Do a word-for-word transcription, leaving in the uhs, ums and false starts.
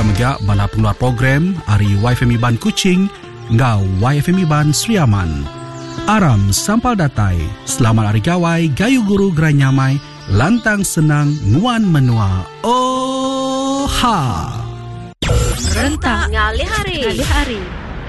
megak bala pengeluar program ari Y F M Iban Kuching ngau Y F M Iban Sriaman. Aram sampal datai, selamat hari gawai, gayu guru geranyamai, lantang senang, nuan menua. Oh ha! Rentak ngalih hari. Ngalih hari.